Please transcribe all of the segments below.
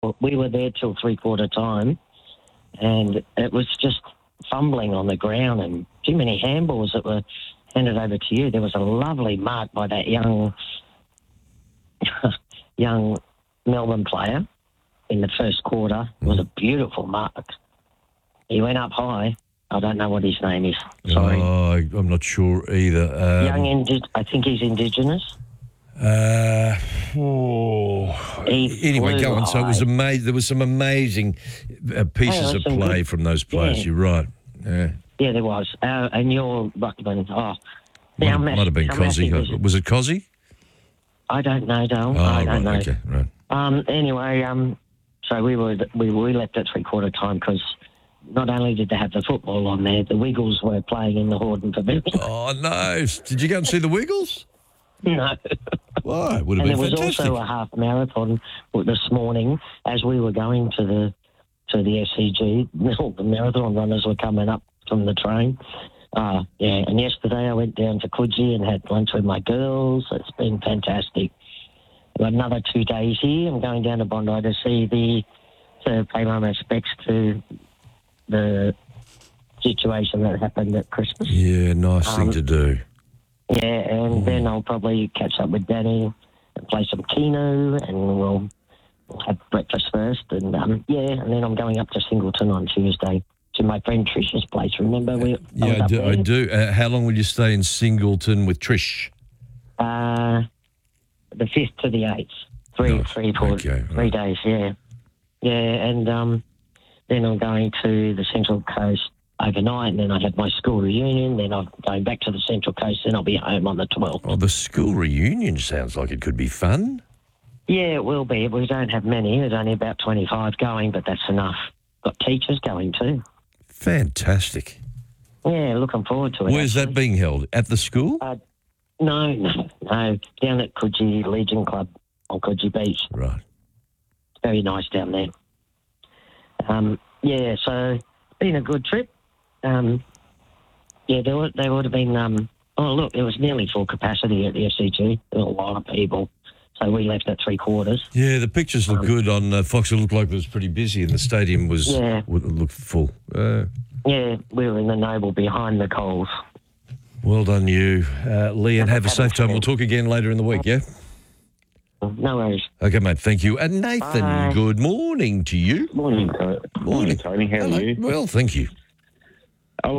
we were there till 3/4 time, and it was just fumbling on the ground and too many handballs that were handed over to you. There was a lovely mark by that young Melbourne player in the first quarter. It was a beautiful mark. He went up high. I don't know what his name is. Sorry. Oh, I'm not sure either. I think he's Indigenous. Anyway, go on. So it was amazing. There was some amazing pieces of play from those players. Yeah. You're right. Yeah. Yeah, there was. And your ruckman. Might have been Cozzy. Was it Cozzy? I don't know, Dale. Oh, I don't know. Okay, right. Anyway, so we left at 3/4 time because not only did they have the football on there, the Wiggles were playing in the Hordern Pavilion. Oh, no. Did you go and see the Wiggles? No. Why? Would have been fantastic. There was also a half marathon this morning as we were going to the SCG. All the marathon runners were coming up from the train. And yesterday I went down to Coogee and had lunch with my girls. It's been fantastic. I've got another 2 days here. I'm going down to Bondi to pay my respects to the situation that happened at Christmas. Yeah, nice thing to do. Yeah, and then I'll probably catch up with Danny and play some Keno, and we'll have breakfast first. And and then I'm going up to Singleton on Tuesday to my friend Trish's place. Remember I do. How long will you stay in Singleton with Trish? The 5th to the 8th. 3 days. Yeah, and then I'm going to the Central Coast overnight, and then I have my school reunion, then I'm going back to the Central Coast, then I'll be home on the 12th. Oh, the school reunion sounds like it could be fun. Yeah, it will be. We don't have many. There's only about 25 going, but that's enough. Got teachers going too. Fantastic. Yeah, looking forward to it. Where's that being held? At the school? No. Down at Coogee Legion Club on Coogee Beach. Right. It's very nice down there. So been a good trip. There would have been. It was nearly full capacity at the SCG. There were a lot of people, so we left at 3/4. Yeah, the pictures look good on Fox. It looked like it was pretty busy, and the stadium looked full. We were in the Noble behind the Coles. Well done, you, Lee, and have a safe time. We'll talk again later in the week. Yeah. No worries. Okay, mate. Thank you. And Nathan, good morning to you. Morning, Tony. How are you? Well, thank you. I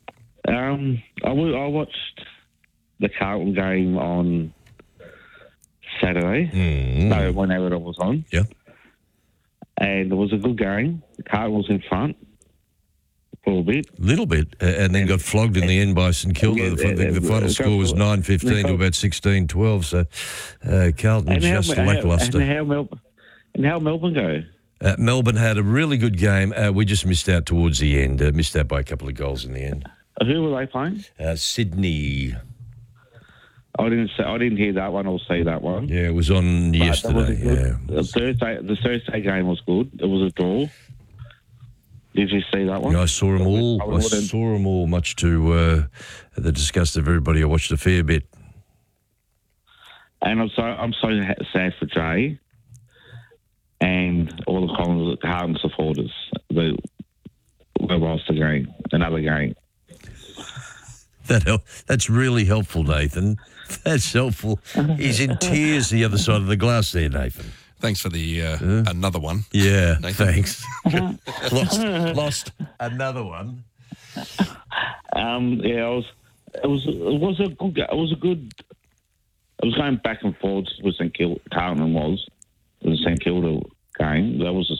watched the Carlton game on Saturday. No, whenever it was on. Yeah. And it was a good game. The Carlton was in front for a little bit, and then got flogged in the end by St Kilda. The final score was 9-15 to about 16-12. So Carlton just lacklustre. And how Melbourne go? Melbourne had a really good game. We just missed out towards the end. Missed out by a couple of goals in the end. Who were they playing? Sydney. I didn't hear that one or see that one. Yeah, it was on yesterday. The Thursday game was good. It was a draw. Did you see that one? Yeah, I saw them all. I saw them all, much to the disgust of everybody. I watched a fair bit. And I'm so sad for Jay and all the Carlton supporters. They lost the game, another game. That's really helpful, Nathan. That's helpful. He's in tears the other side of the glass there, Nathan. Thanks for the another one. Yeah, Nathan. Thanks. lost another one. It was a good. I was going back and forth with Carlton the St Kilda game. I was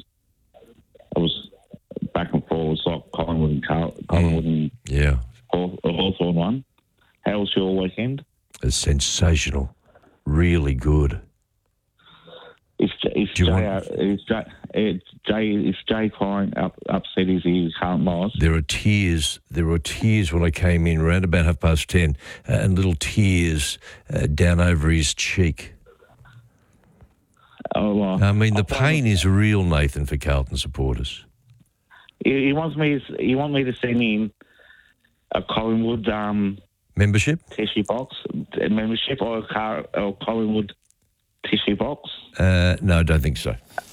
back and forth. It's like Collingwood and Collingwood and Hawthorn one. How was your weekend? It's sensational, really good. If Jay Klein upset his can't last. There were tears when I came in around about 10:30, and little tears down over his cheek. Oh, well, I mean, the pain is real, Nathan, for Carlton supporters. He wants me to send in a Collingwood membership tissue box membership or Collingwood tissue box. No, I don't think so.